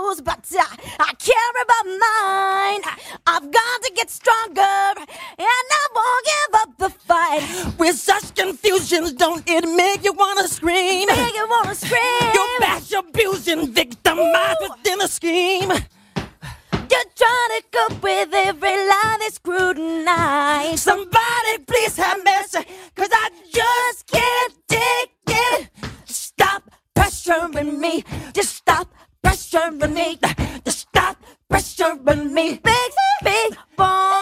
rules, but I care about mine. I've got to get stronger, and I won't give up the fight. With such confusion, don't it make you wanna scream? Make you wanna scream. You're bash abusing, victimized within a scheme. You're trying to cope with every lie they scrutinize. Somebody please have mercy, 'cause I just can't take it. Stop pressuring me. Just stop pressuring me. Just stop pressuring me. Big, big boy.